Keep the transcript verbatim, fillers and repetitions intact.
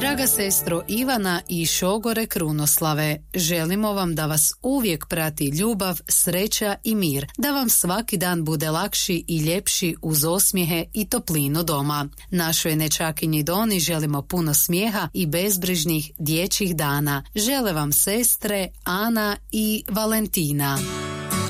Draga sestro Ivana i šogore Krunoslave, želimo vam da vas uvijek prati ljubav, sreća i mir, da vam svaki dan bude lakši i ljepši uz osmijehe i toplinu doma. Našoj nečakinji Doni želimo puno smijeha i bezbrižnih dječjih dana. Žele vam sestre Ana i Valentina.